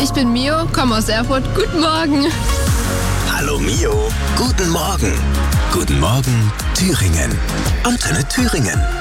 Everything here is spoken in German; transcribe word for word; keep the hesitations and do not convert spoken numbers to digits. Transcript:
Ich bin Mio, komme aus Erfurt. Guten Morgen. Hallo Mio, guten Morgen. Guten Morgen Thüringen. Antenne Thüringen.